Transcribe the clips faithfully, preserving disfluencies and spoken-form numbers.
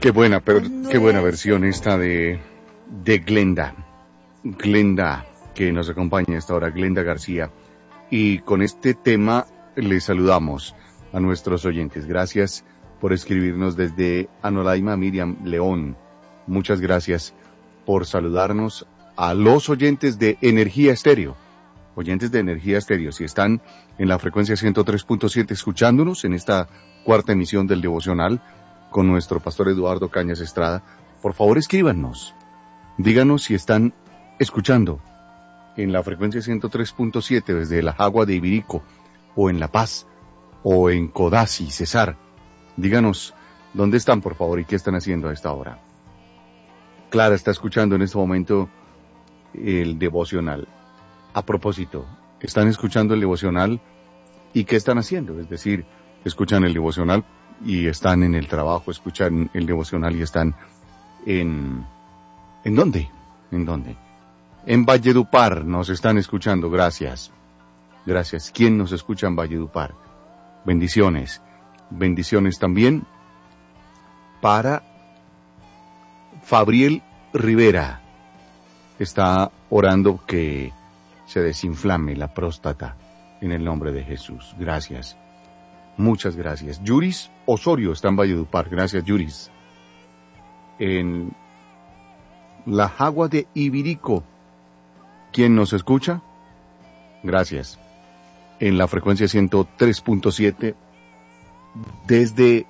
Qué buena, pero qué buena versión esta de, de Glenda. Glenda, que nos acompaña a esta hora, Glenda García. Y con este tema les saludamos a nuestros oyentes. Gracias por escribirnos desde Anolaima, Miriam León. Muchas gracias por saludarnos a los oyentes de Energía Estéreo. Oyentes de Energía Estéreo, si están en la frecuencia ciento tres punto siete escuchándonos en esta cuarta emisión del devocional con nuestro pastor Eduardo Cañas Estrada, por favor escríbanos. Díganos si están escuchando en la frecuencia ciento tres punto siete desde La Jagua de Ibirico, o en La Paz, o en Codazzi, Cesar. Díganos dónde están, por favor, y qué están haciendo a esta hora. Clara está escuchando en este momento el devocional. A propósito, ¿están escuchando el devocional y qué están haciendo? Es decir, escuchan el devocional y están en el trabajo, escuchan el devocional y están en... ¿En dónde? ¿En dónde? En Valledupar nos están escuchando, gracias. Gracias. ¿Quién nos escucha en Valledupar? Bendiciones. Bendiciones también para Fabriel Rivera. Está orando que se desinflame la próstata en el nombre de Jesús. Gracias. Muchas gracias. Yuris Osorio está en Valledupar. Gracias, Yuris. En La Jagua de Ibirico. ¿Quién nos escucha? Gracias. En la frecuencia ciento tres punto siete desde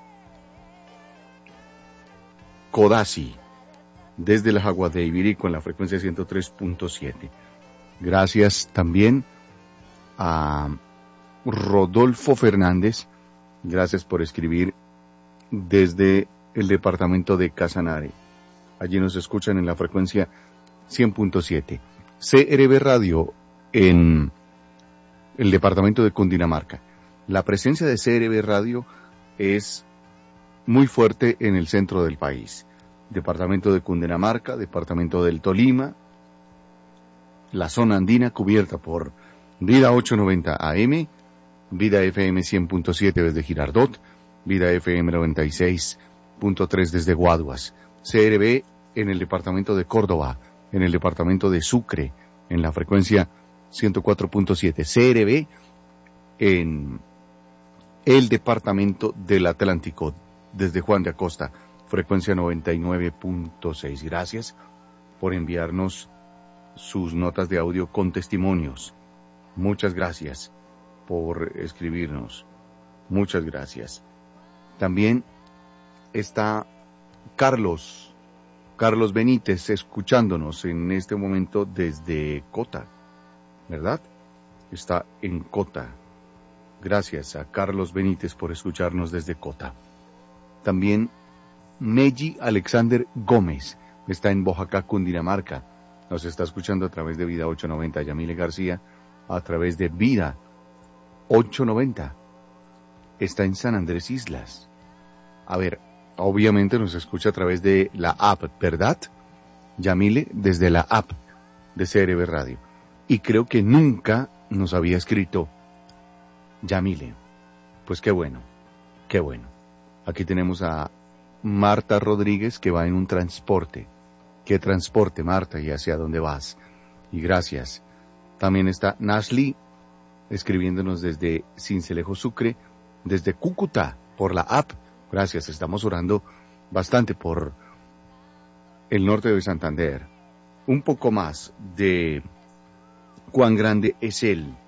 Codazzi, desde La Jagua de Ibirico en la frecuencia ciento tres punto siete. Gracias también a Rodolfo Fernández. Gracias por escribir desde el departamento de Casanare. Allí nos escuchan en la frecuencia cien punto siete. C R B Radio en el departamento de Cundinamarca. La presencia de C R B Radio es muy fuerte en el centro del país. Departamento de Cundinamarca, departamento del Tolima, la zona andina cubierta por Vida ochocientos noventa A M, Vida F M cien punto siete desde Girardot, Vida F M noventa y seis punto tres desde Guaduas, C R B en el departamento de Córdoba, en el departamento de Sucre, en la frecuencia ciento cuatro punto siete, C R B en el departamento del Atlántico, desde Juan de Acosta, frecuencia noventa y nueve punto seis. Gracias por enviarnos sus notas de audio con testimonios. Muchas gracias por escribirnos. Muchas gracias. También está Carlos, Carlos Benítez escuchándonos en este momento desde Cota, ¿verdad? Está en Cota. Gracias a Carlos Benítez por escucharnos desde Cota. También Meji Alexander Gómez está en Boyacá, Cundinamarca. Nos está escuchando a través de Vida ochocientos noventa. Yamile García a través de Vida ochocientos noventa. Está en San Andrés Islas. A ver, obviamente nos escucha a través de la app, ¿verdad? Yamile, desde la app de C R B Radio. Y creo que nunca nos había escrito Yamile. Pues qué bueno, qué bueno. Aquí tenemos a Marta Rodríguez que va en un transporte. ¿Qué transporte, Marta? ¿Y hacia dónde vas? Y gracias. También está Nasli escribiéndonos desde Sincelejo, Sucre, desde Cúcuta, por la app. Gracias, estamos orando bastante por el norte de Santander. Un poco más de cuán grande es Él.